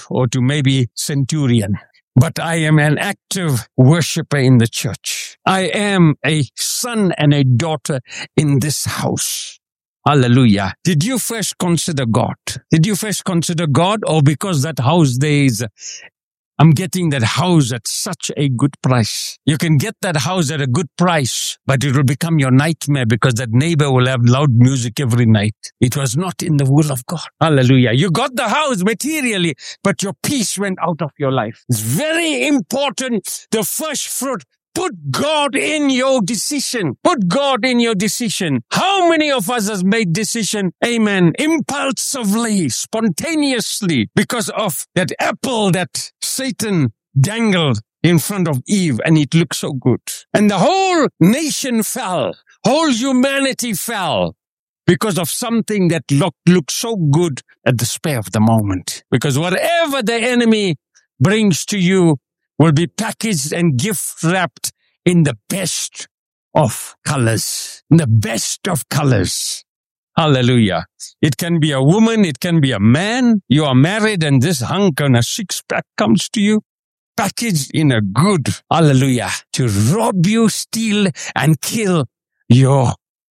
or to maybe centurion. But I am an active worshiper in the church. I am a son and a daughter in this house. Hallelujah. Did you first consider God? Did you first consider God? Or because that house there is, I'm getting that house at such a good price. You can get that house at a good price, but it will become your nightmare because that neighbor will have loud music every night. It was not in the will of God. Hallelujah. You got the house materially, but your peace went out of your life. It's very important. The first fruit. Put God in your decision. Put God in your decision. How many of us has made decision, amen, impulsively, spontaneously, because of that apple that Satan dangled in front of Eve, and it looked so good. And the whole nation fell. Whole humanity fell because of something that looked so good at the spur of the moment. Because whatever the enemy brings to you will be packaged and gift wrapped in the best of colors. In the best of colors. Hallelujah. It can be a woman, it can be a man. You are married and this hunk and a six-pack comes to you, packaged in a good, hallelujah, to rob you, steal, and kill your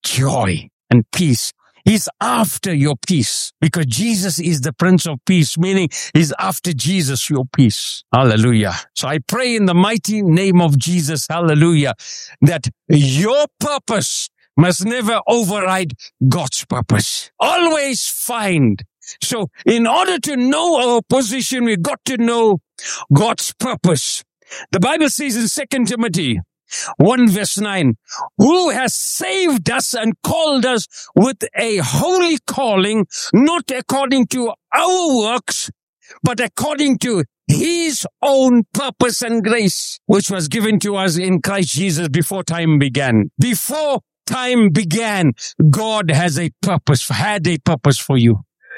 joy and peace. He's after your peace because Jesus is the Prince of Peace, meaning he's after Jesus, your peace. Hallelujah. So I pray in the mighty name of Jesus, hallelujah, that your purpose must never override God's purpose. Always find. So in order to know our position, we got to know God's purpose. The Bible says in 2 Timothy 1 verse 9, who has saved us and called us with a holy calling, not according to our works, but according to his own purpose and grace, which was given to us in Christ Jesus before time began. Before time began, God had a purpose for you.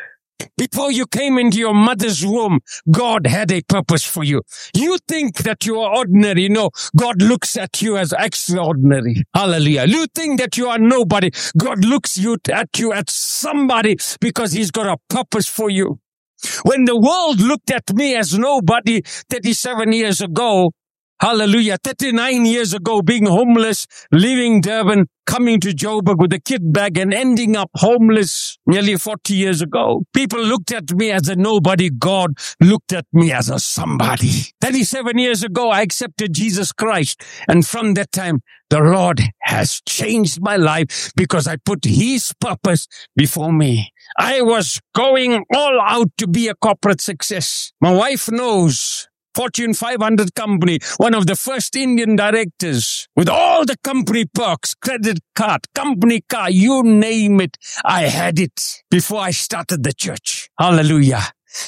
Before you came into your mother's womb, God had a purpose for you. You think that you are ordinary. No, God looks at you as extraordinary. Hallelujah. You think that you are nobody. God looks at you as somebody because he's got a purpose for you. When the world looked at me as nobody 37 years ago, hallelujah, 39 years ago, being homeless, leaving Durban, coming to Joburg with a kit bag and ending up homeless nearly 40 years ago. People looked at me as a nobody. God looked at me as a somebody. 37 years ago, I accepted Jesus Christ. And from that time, the Lord has changed my life because I put his purpose before me. I was going all out to be a corporate success. My wife knows. Fortune 500 company, one of the first Indian directors, with all the company perks, credit card, company car, you name it. I had it before I started the church. Hallelujah.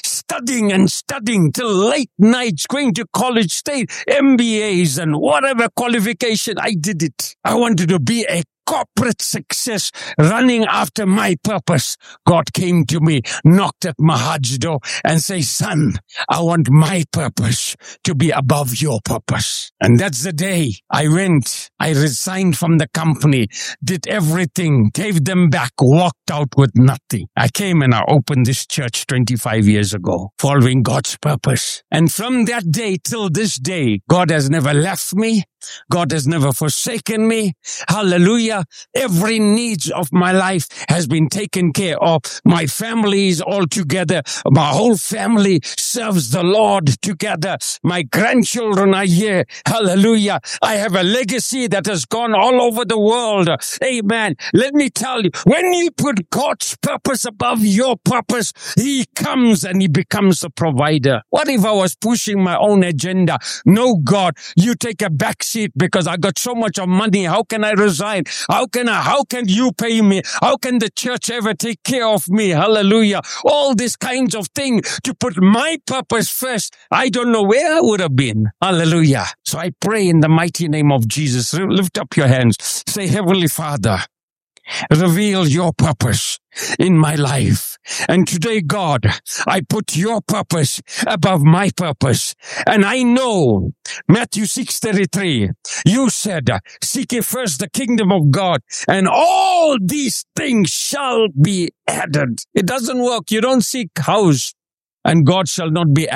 Studying till late nights, going to college, state MBAs and whatever qualification, I did it. I wanted to be a corporate success, running after my purpose. God came to me, knocked at my heart's door and said, son, I want my purpose to be above your purpose. And that's the day I resigned from the company, did everything, gave them back, walked out with nothing. I came and I opened this church 25 years ago, following God's purpose. And from that day till this day, God has never left me. God has never forsaken me. Hallelujah. Every need of my life has been taken care of. My family is all together. My whole family serves the Lord together. My grandchildren are here. Hallelujah. I have a legacy that has gone all over the world. Amen. Let me tell you, when you put God's purpose above your purpose, he comes and he becomes the provider. What if I was pushing my own agenda? No, God, you take a back seat because I got so much of money. How can I resign? How can you pay me? How can the church ever take care of me? Hallelujah. All these kinds of things to put my purpose first. I don't know where I would have been. Hallelujah. So I pray in the mighty name of Jesus. Lift up your hands. Say, Heavenly Father, reveal your purpose in my life. And today, God, I put your purpose above my purpose. And I know, Matthew 6:33, you said, seek ye first the kingdom of God, and all these things shall be added. It doesn't work. You don't seek house, and God shall not be